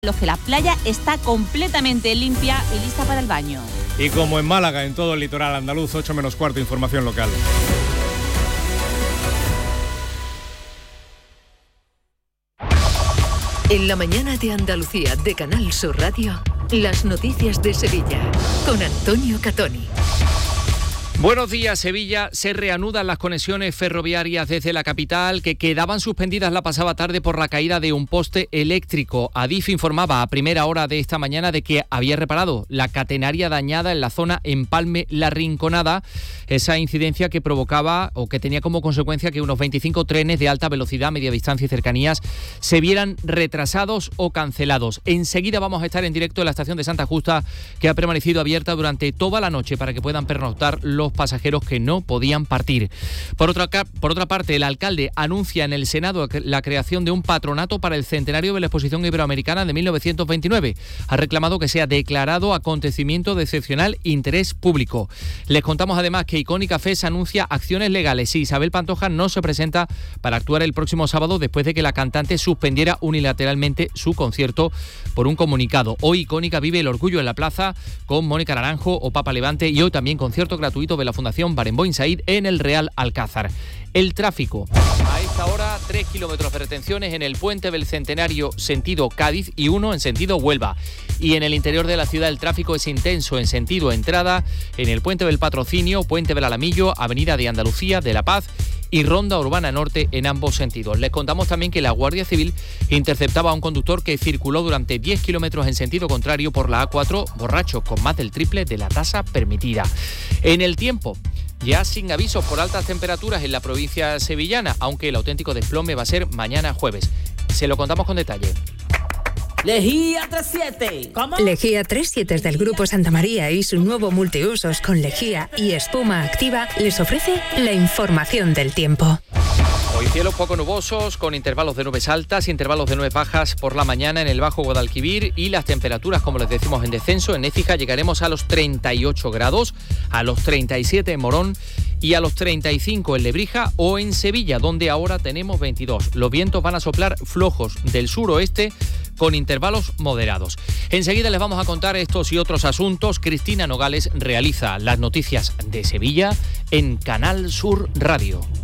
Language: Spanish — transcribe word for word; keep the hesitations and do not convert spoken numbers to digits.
los que la playa está completamente limpia y lista para el baño. Y como en Málaga, en todo el litoral andaluz, ocho menos cuarto, información local. En la mañana de Andalucía de Canal Sur Radio, las noticias de Sevilla, con Antonio Catoni. Buenos días, Sevilla. Se reanudan las conexiones ferroviarias desde la capital que quedaban suspendidas la pasada tarde por la caída de un poste eléctrico. Adif informaba a primera hora de esta mañana de que había reparado la catenaria dañada en la zona Empalme La Rinconada, esa incidencia que provocaba o que tenía como consecuencia que unos veinticinco trenes de alta velocidad, media distancia y cercanías se vieran retrasados o cancelados. Enseguida vamos a estar en directo en la estación de Santa Justa, que ha permanecido abierta durante toda la noche para que puedan pernoctar los pasajeros que no podían partir. Por otra, por otra parte, el alcalde anuncia en el Senado la creación de un patronato para el centenario de la Exposición Iberoamericana de mil novecientos veintinueve. Ha reclamado que sea declarado acontecimiento de excepcional interés público. Les contamos además que Icónica Fest anuncia acciones legales. Isabel Pantoja no se presenta para actuar el próximo sábado después de que la cantante suspendiera unilateralmente su concierto por un comunicado. Hoy Icónica vive el orgullo en la plaza con Mónica Naranjo o Papa Levante, y hoy también concierto gratuito de la Fundación Barenboim Said en el Real Alcázar. El tráfico. A esta hora, tres kilómetros de retenciones en el puente del Centenario sentido Cádiz y uno en sentido Huelva. Y en el interior de la ciudad el tráfico es intenso en sentido entrada en el puente del Patrocinio, puente del Alamillo, avenida de Andalucía, de La Paz y Ronda Urbana Norte en ambos sentidos. Les contamos también que la Guardia Civil interceptaba a un conductor que circuló durante diez kilómetros en sentido contrario por la A cuatro, borracho, con más del triple de la tasa permitida. En el tiempo, ya sin avisos por altas temperaturas en la provincia sevillana, aunque el auténtico desplome va a ser mañana jueves. Se lo contamos con detalle. Lejía tres siete. ¿Cómo? Lejía tres siete del Grupo Santa María y su nuevo multiusos con lejía y espuma activa les ofrece la información del tiempo. Hoy cielos poco nubosos, con intervalos de nubes altas, intervalos de nubes bajas por la mañana en el Bajo Guadalquivir, y las temperaturas, como les decimos, en descenso. En Écija llegaremos a los treinta y ocho grados, a los treinta y siete en Morón y a los treinta y cinco en Lebrija o en Sevilla, donde ahora tenemos veintidós. Los vientos van a soplar flojos del suroeste con intervalos moderados. Enseguida les vamos a contar estos y otros asuntos. Cristina Nogales realiza las noticias de Sevilla en Canal Sur Radio.